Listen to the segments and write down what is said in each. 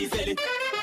Güzeli.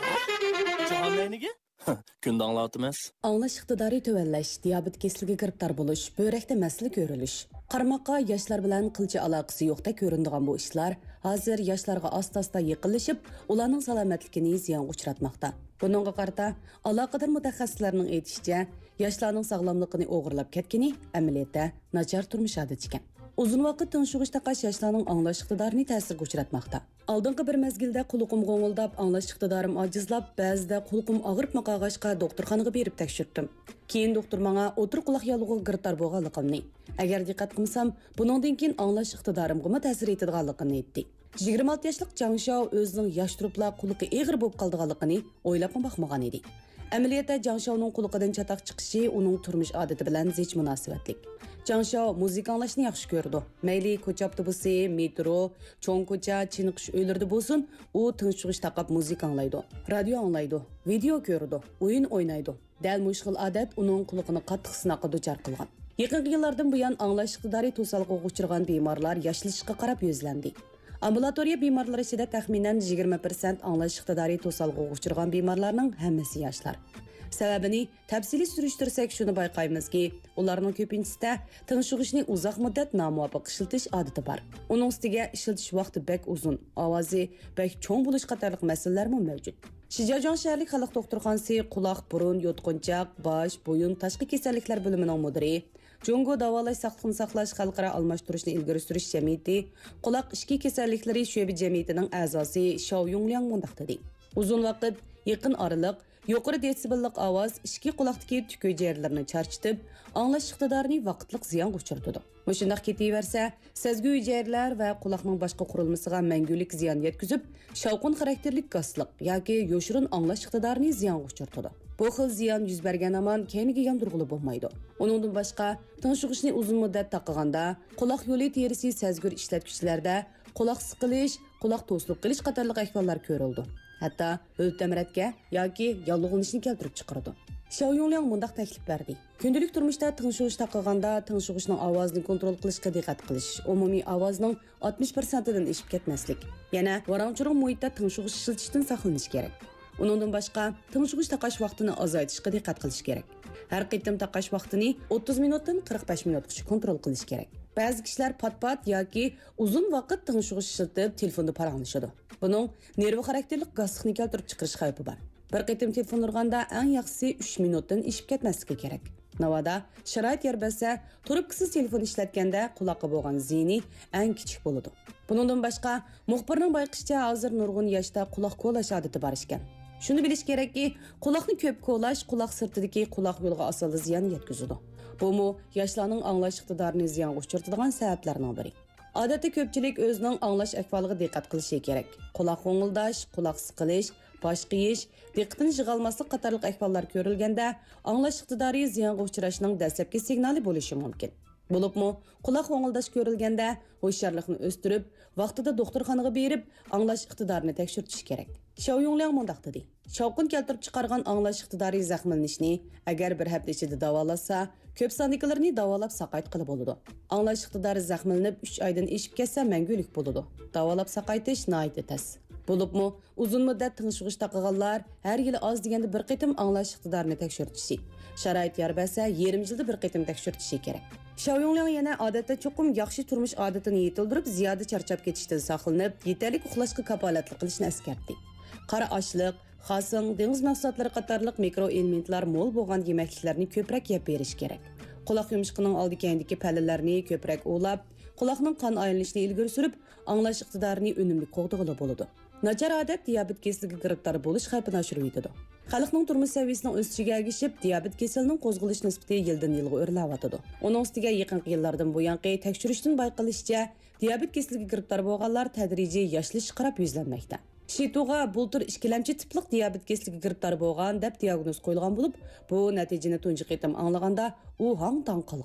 Canlı Күнді аңлатымыз. Аңлаш iqtidori tövənləş, diabet kesiligi giribtar buluş, börekdə məsələ görülüş. Qarmaqqa yaşlar bilan qilchi aloqasi yo'qda ko'rinadigan bu ishlar hozir yoshlarga asta-asta yaqinlashib, ularning salomatligini ziyonga uchratmoqda. Buningga qarata aloqador mutaxassislarning aytishicha, yoshlarning sog'lomligini o'g'irlab ketgani amaliyotda nachar turmush odat ekan. Uzun vaqt tunşuğuş taqaş yaşlarning anglash iqtidorini ta'sirga uchratmoqda. Oldingi bir mezgilda qulog'im g'o'ng'ildab, anglash iqtidorim ojizlab, ba'zida qulog'im og'rib maqag'ashqa doktorxonaga berib tekshirdim. Keyin doktor menga o'tir quloq yalug'iga giribtor bo'lganligimni, agar diqqat qilsam, buningdan keyin anglash iqtidorimga ta'sir etadiganligini aytdi. 26 yoshlik Jang Shao o'zining yosh turibla quloqi eg'ir bo'lib qolganligini o'ylab boqmagan edi. Amaliyotda Jang Shaoning quloqidan chataq chiqishi uning turmush odati bilan zich munosabatlik. Jang Shao muzika anglashni yaxshi ko'rdi. Mayli ko'cha avtobusi, metro, cho'ng ko'cha, chiniqish uylarida bo'lsin, u tinchg'ish taqab muzika anglaydi, radio anglaydi, video ko'rdi, o'yin o'ynaydi. Dal mushkil odat uning quloqini qattiq sinoqqa duchor qilgan. Yaqinqi yillardan buyon anglash iqtidori to'salg'iga uchragan bemorlar yoshlanishga qarab yuzlandi. Ambulatoriya bemorlari ichida taxminan 20% anglash iqtidori to'salg'iga uchragan bemorlarning hammasi yoshlar. Sababini tafsili surishtirsak shuni bayqaymizki, ularning ko'pinchasida tinchg'ishni uzoq muddat nomuvofiq ishlatish odati bor. Uning ustiga ishlatish vaqti bek uzun, ovozi bek cho'ng bo'lish qatorliq masalalar ham mavjud. Shijojon shaharlik xalq doktorxonasi quloq, burun, yotqinchoq, bosh, bo'yin tashqi kasalliklar bo'limining mudiri, Jungo davolash saqliqni saqlash xalqaro almashtirishni ilgari surish jamiyati, quloq ishki kasalliklari sho'bi jamiyatining a'zosi Shao Yungliang mundaq dedi. Uzun vaqt yaqin oraliq yuqori desibellik ovoz ishki quloqdagi tük hujayralarni charchitib, anglash iqtidorini vaqtliq ziyon uchirdi. Mushundaq ketaversa, sezgi hujayralar va quloqning boshqa qurilmasiga mangulik ziyon yetkazib, shavqin xarakterlik gazliq yoki yoshirin anglash iqtidorini ziyon uchirdi. Bu xil ziyon yuz bergan amon keyingi yondurg'ili bo'lmaydi. Uningdan boshqa, tinchg'ishni uzun muddat taqiganda, quloq yo'li terisi sezgir ishlatgichlarda quloq siqilish, quloq to'silib qilish qatorliq ahvollar ko'rildi. Hatto o'ltamratga yoki yolg'onishni keltirib chiqardi. Shao Yungliang mundaq taklif berdi. Kundalik turmushda tinchg'ish taqiganda tinchg'ishning ovozini kontrol qilishga diqqat qilish, umumiy ovozning 60%dan oshib ketmaslik. Yana varangchiroq muhitda tinchg'ish ishlatishdan saqlanish kerak. Uningdan boshqa tinchg'ish taqash vaqtini ozaytirishga diqqat qilish kerak. Har qitim taqash vaqtini 30 minutdan 45 minutgacha kontrol qilish kerak. Ba'zi kishilar pat-pat yoki uzun vaqt tinchg'ish ishlatib telefonda paranglashadi. Buning nerv xarakterlik gazliqni keltirib chiqarish xavfi bor. Bir qitim telefon urganda eng yaxshisi 3 minutdan ishib ketmasligi kerak. Navada sharoit yer bersa, turibkisiz telefon ishlatganda quloqqa bo'lgan ziyni eng kichik bo'ladi. Buningdan boshqa, muxbirning bayqishicha hozir nurg'un yoshda quloq ko'lash odati bor ekan. Shuni bilish kerakki, quloqni ko'p ko'lash quloq sirtidagi quloq yo'liga asalli ziyon yetkazadi. Bu yoshlarning anglash iqtidorini ziyonga uchiradigan sabablarning biri. Odatda ko'pchilik o'zining anglash ahvoliga diqqat qilishi kerak. Quloq g'o'ngildash, quloq siqilish, bosh qiyish, diqqatni yig'olmaslik qatorliq ahvollar ko'rilganda, anglash iqtidori ziyonga uchrashining dastlabki signali bo'lishi mumkin. Bo'libmi, quloq g'o'ngildash ko'rilganda, hushyorlikni o'stirib, vaqtida doktorxonaga berib, anglash iqtidorini tekshirtish kerak. Shao Yungliang mundaq dedi. Shavqin keltirib chiqargan anglash iqtidori zaxmlanishni agar bir hafta ichida davolasa, ko'p sondagilarni davolab saqayt qilib bo'ladi. Anglash iqtidori zaxmlanib 3 oydan eshib ketsa mangulik bo'ladi. Davolab saqaytish nihoyat tez. Bo'libmi, uzun muddat tinchg'ish taqig'anlar har yili oz deganda bir qitim anglash iqtidorini tekshirtishi, sharoit yor bersa, yarim yilda bir qitim tekshirtishi kerak. Shao Yungliang yana odatda cho'qim yaxshi turmush odatini yetildirib, ziyoda charchab ketishdan saqlanib, yetarli uxlashga kafolatli qilishni eskartdi. Qora ochliq, xasing, dengiz mahsulotlari qatorliq mikroelementlar mo'l bo'lgan yemekliklarni ko'proq yeb berish kerak. Quloq yumshiqining oldi-keyindagi pallalarni ko'proq o'lab, quloqning qon aylanishini ilgari surib, anglash iqtidorini unumli qo'g'dag'ili bo'ladi. Nachar odat diabet kasaliga giribtor bo'lish xavfini oshirib yetadi. Xalqning turmush saviyasining o'sishiga ergishib, diabet kasalining qo'zg'alish nisbati yildan yilga o'rlayotadi. Uning ustiga yaqinqi yillardan buyon tekshirishdan bayqalishicha, diabet kasaliga giribtor bo'lganlar tadrijiy yoshlish qarab yuzlanmoqda. Shituga bultur ikkilamchi tiplik diabet kasaliga giribtor bo'lgan deb diagnoz qo'yilgan bo'lib, bu natijani tunji qitim anglaganda u hang-tang qolgan.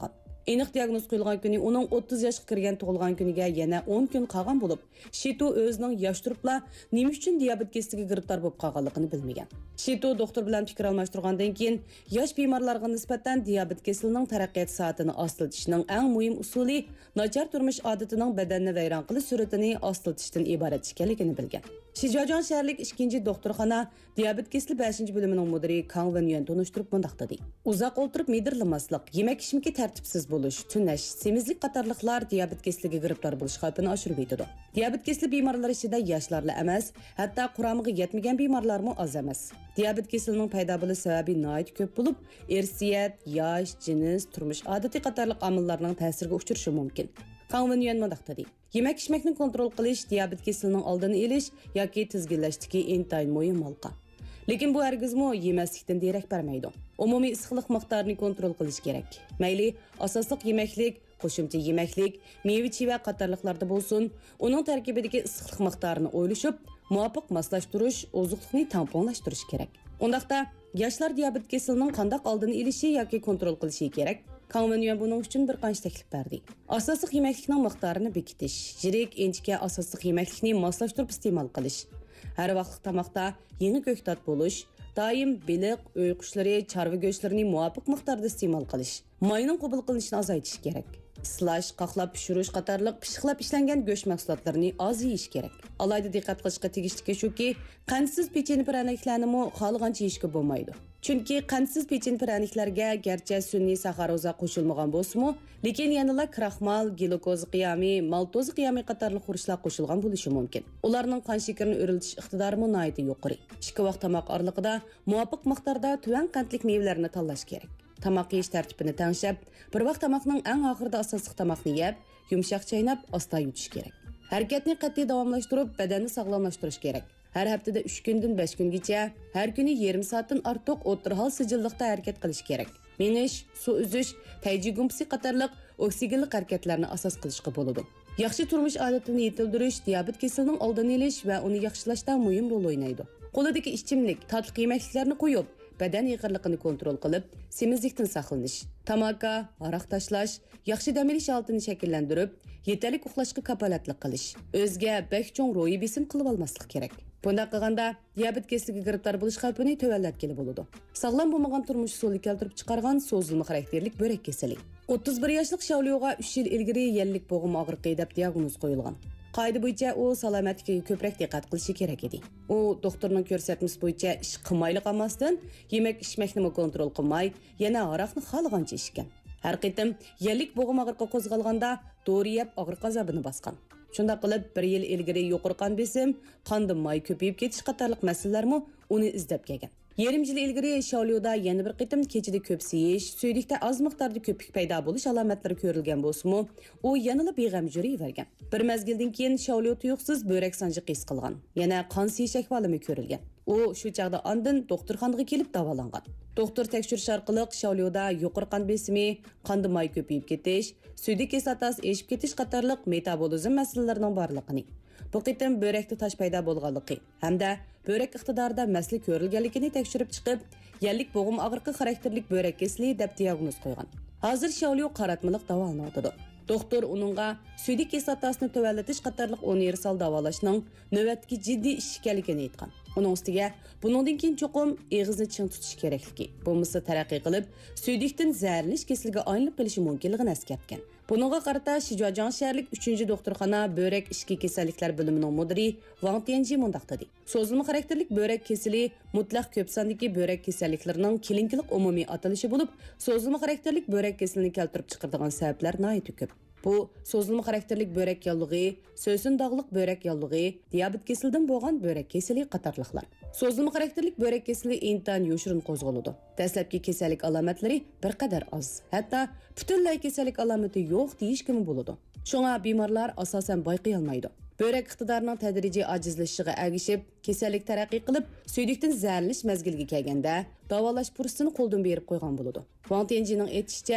Aniq diagnoz qo'yilgan kuni uning 30 yoshga kirgan tug'ilgan kuniga yana 10 kun qolgan bo'lib, Shito o'zining yosh turibla nima uchun diabet kasaliga giribtor bo'lib qolganligini bilmagan. Shito doktor bilan fikr almashtirgandan keyin yosh bemorlarga nisbatan diabet kasalining taraqqiyot soatini ostiltishning eng muhim usuli nachar turmush odatining badanni vayron qilish suratini ostiltishdan iborat ekanligini bilgan. Shijuazhuang shaharlik 2-chi doktorxona diabet kasali 5-chi bo'limining mudiri Kang Wenyan tunishtirib mundaq dedi. Uzoq o'tirib medirlamaslik, yemak-ichimga tartibsiz bo'lish, tunash, semizlik qatorliqlar diabet kasaliga giribtor bo'lish xavfini oshirib yetadi. Diabet kasali bemorlar ichida yoshlarla emas, hatto quramiga yetmagan bemorlarmi oz emas. Diabet kasalining paydo bo'lish sababi nihoyat ko'p bo'lib, irsiyat, yosh, jins, turmush odati qatorliq omillarning ta'siriga uchrashi mumkin. Kang Wenyan mundaq dedi. Yemek-ichmakni kontrol qilish diabet kasalining oldini olish yoki tizginlashdagi intayin muhim halqa. Lekin bu hargizmi yemaslikdan derak bermaydi. Umumiy issiqlik miqdorini kontrol qilish kerak. Mayli asosliq yemaklik, qo'shimcha yemaklik, meva-cheva qatorliqlarda bo'lsin, uning tarkibidagi issiqlik miqdorini o'ylashib, muvofiq moslashtirish, oziqlikni tamponlashtirish kerak. Undaqda yoshlar diabet kasalining qanday oldini olishi yoki kontrol qilishi kerak. Kang Wenyan buning uchun bir qancha taklif berdi. Asosliq yemaklikning miqdorini bekitish, yirik inchga asosliq yemaklikni moslashtirib iste'mol qilish. Har vaqtlik tamoqda yangi ko'ktat bo'lish, doim beliq, uy qushlari, chorva go'shtlarini muvofiq miqdorda iste'mol qilish. Mayning qabul qilinishini azaytish kerak. Islash, qaqlab pishirish qatorliq pishiqlab ishlangan go'sht mahsulotlarini oz yeyish kerak. Alayda diqqat qilishga tegishli shuki, qandsiz pechenli praniklarini xohlagancha yeyishga bo'lmaydi. Chunki qandsiz pechenli praniklarga garchi sun'iy saxaroza qo'shilmagan bo'lsa-mu, lekin yanada kraxmal, glukoz qiyomi, maltoz qiyomi qatorliq xurishlar qo'shilgan bo'lishi mumkin. Ularning qon shakarini o'rlitish iqtidori nihoyat yuqori. Ikki vaqt tamoq oraliqida muvofiq miqdorda tuvan qandlik mevalarni tanlash kerak. Tamoq yeyish tartibini tanishib, bir vaqt tamoqning eng oxirida asosiy tamoqni yeb, yumshoq chaynab, asta yutish kerak. Harakatni qat'iy davomlashtirib, badanni sog'lomlashtirish kerak. Har haftada 3 kundan 5 kungacha, har kuni yarim soatdan ortiq o'tirhol sijillikda harakat qilish kerak. Menish, suv uzish, tayji gumpsi qatorliq oksigenli harakatlarni asos qilishga bo'ladi. Yaxshi turmush odatini yetildirish diabet kasalining oldini olish va uni yaxshilashda muhim rol o'ynaydi. Qo'lidagi ichimlik, tatli yemakliklarni qo'yib, badan yig'irligini kontrol qilib, semizlikdan saqlanish, tamaka, aroq tashlash, yaxshi dam olish holatini shakllantirib, yetarli uxlashga kapolatlik qilish. O'zga bek cho'ng ro'yi besim qilib olmaslik kerak. Bunday qilganda diabet kasaliga giribtor bo'lish xavfini tovanlatgili bo'ladi. Sog'lom bo'lmagan turmush usuli keltirib chiqargan so'zilma xarakterlik böbrek kasali. 31 yoshlik Shaolyoga 3 yil ilgari yellik bo'g'im og'riqi deb diagnoz qo'yilgan. Qoida bo'yicha u salomatligiga ko'proq diqqat qilishi kerak edi. U doktorning ko'rsatmasi bo'yicha ish qilmayli qolmasdan, yemak-ichmakni kontrol qilmay, yana aroqni xohlagancha ichgan. Har qitim yellik bo'g'im og'riqi qo'zg'alganda dori yeb og'riq azobini bosgan. Shunda qilib 1 yil ilgari yuqori qon besim, qonda may ko'payib ketish qatorliq masalalarmi uni izlab kelgan. Yarim yil ilgari Shaolyoda yana bir qitim kechida ko'p seyish, suydikda az miqdorda ko'pik paydo bo'lish alomatlari ko'rilgan bo'lsa-mu, u yanada beg'am yuravergan. Bir mezgildan keyin Shaolyo tuyuqsiz böbrek sanjiqi his qilgan. Yana qon seyish ahvolimi ko'rilgan. U shu chaqda ondan doktorxonaga kelib davolangan. Doktor tekshirish orqali Shaolyoda yuqori qon besimi, qonda may ko'payib ketish, suydik kislotasi eshib ketish qatorliq metabolizm masalalarining borligini, bu qitim börekda tosh paydo bo'lganligi hamda börek iqtidorida masala ko'rilganligini tekshirib chiqib, yellik bo'g'im og'riqi xarakterlik börek kasali deb diagnoz qo'ygan. Hozir Shaolyo qaratmaliq davolanadi. Doktor uningga suydik kislotasini tovanlatish qatorliq universal davolashning navbatdagi jiddiy ish ekanligini aytgan. Uning ustiga buningdan keyin cho'qim eg'izni ching tutish kerakligi, bo'lmasa taraqqiy qilib, suydikdan zararlanish kasaliga aylanib qolishi mumkinligini eskartgan. Buningga qarata Shijuazhuang shaharlik 3-chi doktorxona böbrek ishki kasalliklar bo'limining mudiri Wang Tianji mundaq dedi. So'zilma xarakterlik böbrek kasali mutlaq ko'p sondagi böbrek kasalliklarining klinik umumiy atalishi bo'lib, so'zilma xarakterlik böbrek kasalini keltirib chiqaradigan sabablar nihoyat ko'p. Bu so'zilma xarakterlik böbrek yallig'i, so'sin dog'liq böbrek yallig'i, diabet kasalidan bo'lgan böbrek kasali qatorliqlar. So'zilma xarakterlik böbrek kasali intan yoshirin qo'zg'aladi. Dastlabki kasallik alomatlari bir qadar oz, hatto butunlay kasallik alomati yo'q deyishga bo'ladi. Shunga bemorlar asosan bayqay olmaydi. Böbrek iqtidorining tadrijiy ojizlashishiga ergishib, kasallik taraqqiy qilib, suydikdan zararlanish mezgiliga kelganda davolash fursatini qo'ldan berib qo'ygan bo'ladi. Wang Tianjining aytishicha,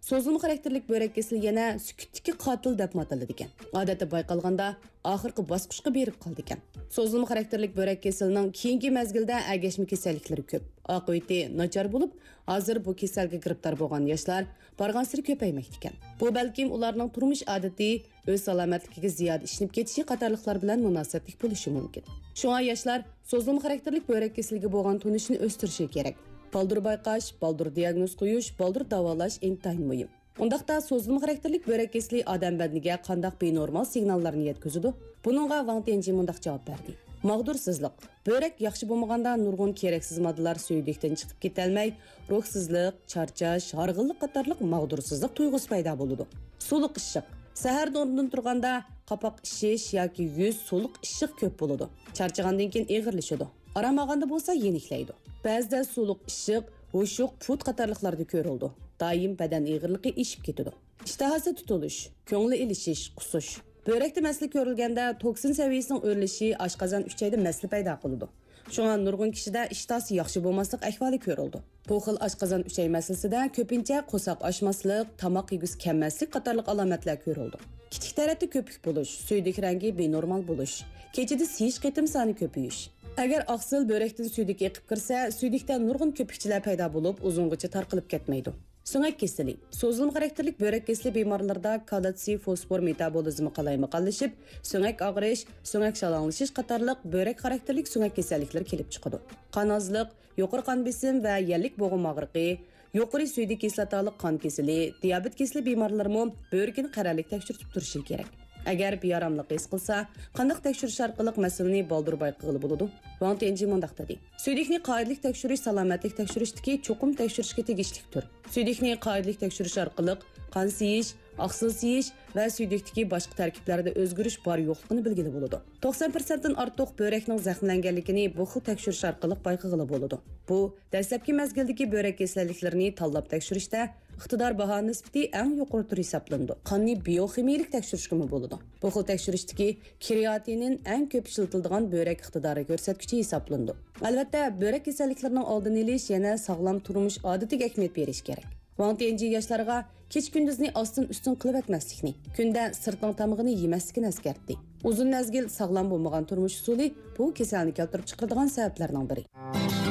So'zilma xarakterlik böbrek kasali yana sukutdagi qotil deb ataladi ekan. Odatda bayqalganda oxirgi bosqichga berib qoldi ekan. So'zilma xarakterlik böbrek kasalining keyingi mezgilda agashma kasalliklari ko'p. Oqibati nachar bo'lib, hozir bu kasalga giribtor bo'lgan yoshlar barg'ansiri ko'paymoqda ekan. Bu balkim ularning turmush odati, o'z salomatligiga ziyod ishinib ketishi qatorliqlar bilan munosabatli bo'lishi mumkin. Shunga yoshlar so'zilma xarakterlik böbrek kasaliga bo'lgan tunishini o'stirishi kerak. Baldur bayqash, baldur diagnoz qo'yish, baldur davolash intayin muhim. Undaqda so'zilma xarakterlik böbrek kasali odam badaniga qandaq benormal signallarni yetkazadi? Buningga Wang Tianjin mundaq javob berdi. Mag'dursizlik. Böbrek yaxshi bo'lmaganda nurg'un keraksiz moddalar suydikdan chiqib ketolmay, ruhsizlik, charchash, horg'inlik qatorliq mag'dursizlik tuyg'usi paydo bo'ladi. Suluq ishiq. Sahar o'rnidan turganda qapoq ishish yoki yuz suluq ishiq ko'p bo'ladi. Charchagandan keyin eg'irlashadi. Aramaganda bo'lsa yeniklaydi. Ba'zida suluq ishiq, o'shuq, put qatorliqlarda ko'rildi. Doim badan eg'irligi ishib ketadi. Ishtahasi tutilish, ko'ngli ilishish, qusish. Börekte məsli ko'rilganda toksin saviyasining o'rlishi oshqozon uchayda masli paydo qiladi. Shunga nurg'un kishida ishtahasi yaxshi bo'lmaslik ahvoli ko'rildi. Bu xil oshqozon uchay masalasida ko'pincha qo'saq oshmaslik, tomoq yegus kammaslik qatorliq alomatlar ko'rildi. Kichik tarafda ko'pik bo'lish, suydik rangi benormal bo'lish, kechada siyish qitim soni ko'payish. Agar oqsil börekdan suydik eqib kirsa, suydikdan nurg'un ko'pikchilar paydo bo'lib, uzungacha tarqalib ketmaydi. So'ngak kasali. So'zilma xarakterlik böbrek kasali bemorlarda kalsiy fosfor metabolizmi qalaymiqanlashib, so'ngak og'rish, so'ngak shalanglashish qatorliq böbrek xarakterlik so'ngak kasalliklar kelib chiqadi. Qon ozlik, yuqori qon besim va yallik bo'g'im og'riqi, yuqori suydik kislotali qon kasali, diabet kasali bemorlarmi börekni qaralik tekshirib turishi kerak. Agar beyaramlik his qilsa, qandaq tekshirish orqali masalani baldur bayqag'ili bo'ladi? Wang Tianjin mundaq dedi. Suydikni qoidalik tekshirish salomatlik tekshirishdagi cho'qim tekshirishga tegishlidir. Suydikni qoidalik tekshirish orqali qon siyish, oqsil siyish va suydikdagi boshqa tarkiblarda o'zgarish bor yo'qligini bilgili bo'ladi. 90% dan ortiq börekning zaxmlanganligini bu xil tekshirish orqali bayqag'ili bo'ladi. Bu dastlabki mazgildagi böbrek kasalliklarini tanlab tekshirishda iqtidor baho nisbati eng yuqori tur hisoblanadi. Qonni bioximiyalik tekshirishga bo'ladi. Bu xil tekshirishdagi kreatinin eng ko'p ishlatiladigan böbrek iqtidori ko'rsatkichi hisoblanadi. Albatta, böbrek kasalliklarining oldini olish yana sog'lom turmush odatiga ahamiyat berish kerak. Wang Tianjin yoshlarga kech kunduzni ostin-ustin qilib etmaslikni, kunda sirtning tamog'ini yemaslikni eskartdi. Uzun mezgil sog'lom bo'lmagan turmush usuli bu kasallikni keltirib chiqaradigan sabablarning biri.